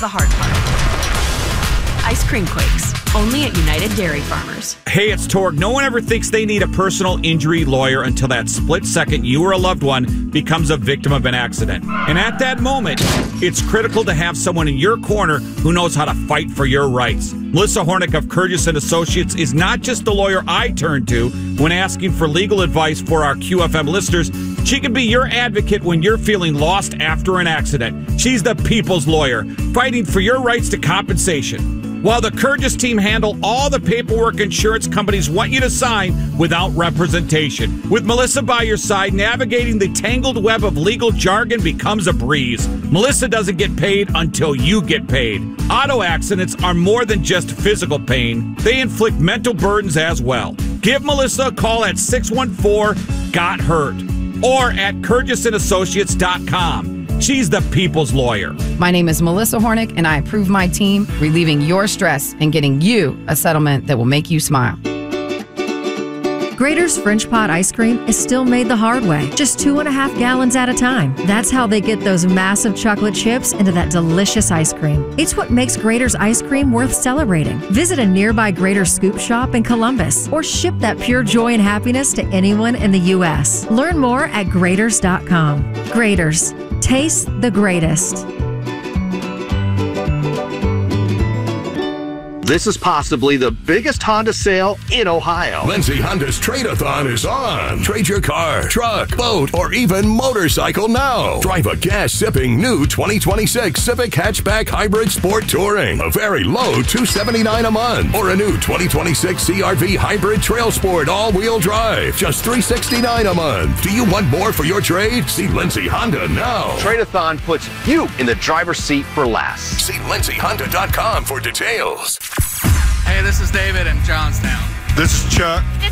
the hard part. Ice cream quakes, only at United Dairy Farmers. Hey, it's Torg. No one ever thinks they need a personal injury lawyer until that split second you or a loved one becomes a victim of an accident. And at that moment, it's critical to have someone in your corner who knows how to fight for your rights. Melissa Hornick of Kurgis & Associates is not just the lawyer I turn to when asking for legal advice for our QFM listeners. She can be your advocate when you're feeling lost after an accident. She's the people's lawyer, fighting for your rights to compensation. While the Kurgis team handle all the paperwork insurance companies want you to sign without representation. With Melissa by your side, navigating the tangled web of legal jargon becomes a breeze. Melissa doesn't get paid until you get paid. Auto accidents are more than just physical pain. They inflict mental burdens as well. Give Melissa a call at 614-GOT-HURT or at KurgisandAssociates.com. She's the people's lawyer. My name is Melissa Hornick, and I approve my team, relieving your stress and getting you a settlement that will make you smile. Graeter's French Pot ice cream is still made the hard way, just 2.5 gallons at a time. That's how they get those massive chocolate chips into that delicious ice cream. It's what makes Graeter's ice cream worth celebrating. Visit a nearby Graeter Scoop shop in Columbus or ship that pure joy and happiness to anyone in the U.S. Learn more at Graeters.com. Graeter's. Taste the greatest. This is possibly the biggest Honda sale in Ohio. Lindsay Honda's Trade-a-thon is on. Trade your car, truck, boat, or even motorcycle now. Drive a gas-sipping new 2026 Civic Hatchback Hybrid Sport Touring. A very low $279 a month. Or a new 2026 CRV Hybrid Trail Sport all-wheel drive. Just $369 a month. Do you want more for your trade? See Lindsay Honda now. Trade-a-thon puts you in the driver's seat for less. See LindsayHonda.com for details. Hey, this is David in Johnstown. This is Chuck. This